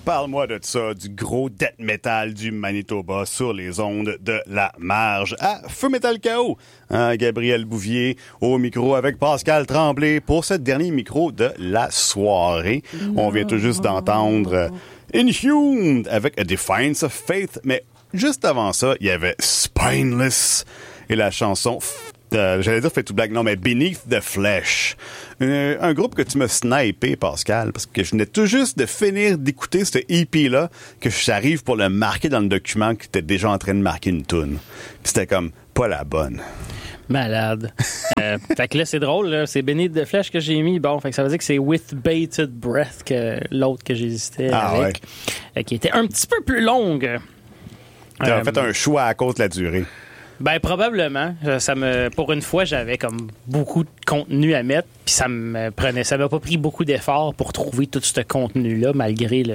Parle-moi de ça, du gros death metal du Manitoba sur les ondes de la marge à Feu Metal KO. Gabriel Bouvier au micro avec Pascal Tremblay pour ce dernier micro de la soirée. On vient tout juste d'entendre Inhumed avec A Defiance of Faith, mais juste avant ça, il y avait Spineless et la chanson... j'allais dire Fade to Black, non, mais Beneath the Flesh. Un groupe que tu m'as snipé, Pascal, parce que je venais tout juste de finir d'écouter ce EP-là, que j'arrive pour le marquer dans le document que t'étais déjà en train de marquer une toune. Puis c'était comme pas la bonne. Malade. Fait que là, c'est drôle, là, c'est Beneath the Flesh que j'ai mis. Bon, fait que ça veut dire que c'est With Bated Breath que l'autre que j'hésitais avec. Ouais. Qui était un petit peu plus longue. T'as fait un choix à cause de la durée. Ben probablement. Pour une fois, j'avais comme beaucoup de contenu à mettre, puis ça m'a pas pris beaucoup d'efforts pour trouver tout ce contenu-là, malgré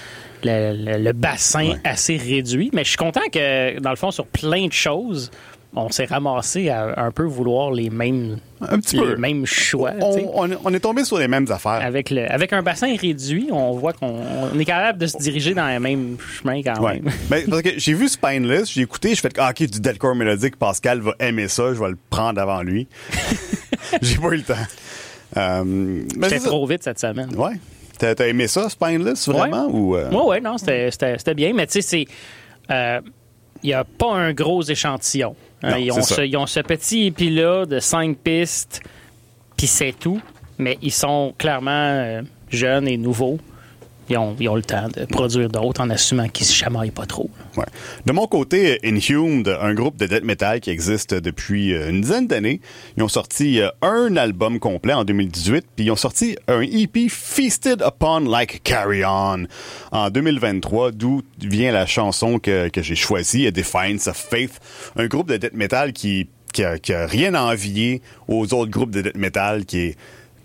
le bassin assez réduit. Mais je suis content que, dans le fond, sur plein de choses, on s'est ramassé à un peu vouloir les mêmes choix. On est tombé sur les mêmes affaires. Avec un bassin réduit, on voit qu'on est capable de se diriger dans le même chemin quand même. Mais parce que j'ai vu Spineless, j'ai écouté, je fais OK, du deathcore mélodique, Pascal va aimer ça, je vais le prendre avant lui. J'ai pas eu le temps. J'étais trop vite cette semaine. Ouais. T'as aimé ça, Spineless, vraiment? Ouais, non, c'était bien, mais tu sais, il n'y a pas un gros échantillon. Non, ils ont ce petit épi-là de 5 pistes, puis c'est tout. Mais ils sont clairement jeunes et nouveaux. Ils ont le temps de produire d'autres en assumant qu'ils se chamaillent pas trop. Ouais. De mon côté, Inhumed, un groupe de death metal qui existe depuis une dizaine d'années, ils ont sorti un album complet en 2018, puis ils ont sorti un EP Feasted Upon Like Carry On en 2023, d'où vient la chanson que j'ai choisie, A Defiance of Faith, un groupe de death metal qui a rien à envier aux autres groupes de death metal qui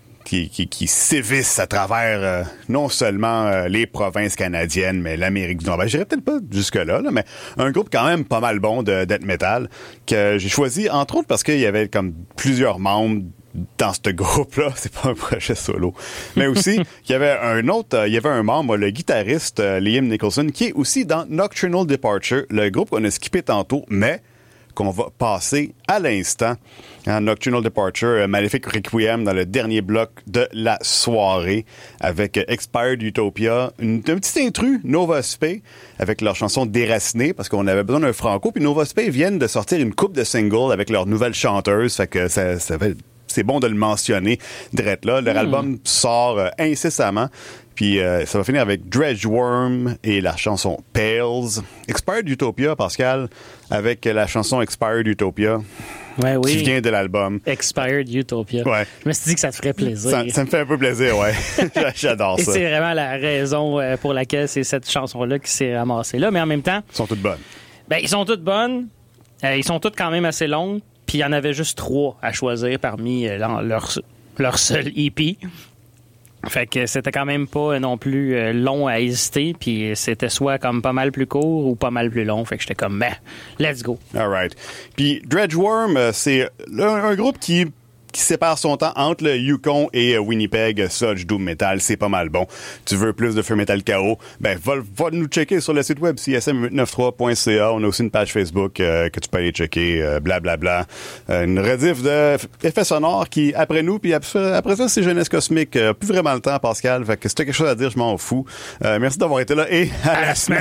sévissent à travers non seulement les provinces canadiennes, mais l'Amérique du Nord. Ben, j'irais peut-être pas jusque-là, mais un groupe quand même pas mal bon de death metal que j'ai choisi, entre autres, parce qu'il y avait comme plusieurs membres dans ce groupe-là. C'est pas un projet solo. Mais aussi, il y avait un membre, le guitariste Liam Nicholson, qui est aussi dans Nocturnal Departure, le groupe qu'on a skippé tantôt, mais qu'on va passer à l'instant. Nocturnal Departure, Maléfique Requiem dans le dernier bloc de la soirée avec Expired Utopia, un petit intrus, Nova Spey, avec leur chanson Déraciné, parce qu'on avait besoin d'un franco, puis Nova Spey viennent de sortir une coupe de singles avec leur nouvelle chanteuse, fait que c'est bon de le mentionner direct là. Leur album sort incessamment. Puis ça va finir avec Dredgeworm et la chanson Pales. Expired Utopia, Pascal, avec la chanson Expired Utopia. Qui vient de l'album. Expired Utopia. Ouais. Je me suis dit que ça te ferait plaisir. Ça me fait un peu plaisir, ouais. J'adore ça. Et c'est vraiment la raison pour laquelle c'est cette chanson-là qui s'est ramassée là. Mais en même temps... Ils sont toutes bonnes. Ben, ils sont toutes bonnes. Ils sont toutes quand même assez longues. Puis il y en avait juste 3 à choisir parmi leur seul EP. Fait que c'était quand même pas non plus long à hésiter, puis c'était soit comme pas mal plus court ou pas mal plus long. Fait que j'étais comme, let's go. All right. Puis Dredgeworm, c'est un groupe qui sépare son temps entre le Yukon et Winnipeg, Sludge Doom Metal, c'est pas mal bon. Tu veux plus de Feu Metal KO, va nous checker sur le site web csm893.ca. On a aussi une page Facebook que tu peux aller checker, blablabla. Une rediff de effets sonores qui, après nous, puis après ça, c'est Jeunesse Cosmique. Plus vraiment le temps, Pascal. Fait que si t'as quelque chose à dire, je m'en fous. Merci d'avoir été là et à la semaine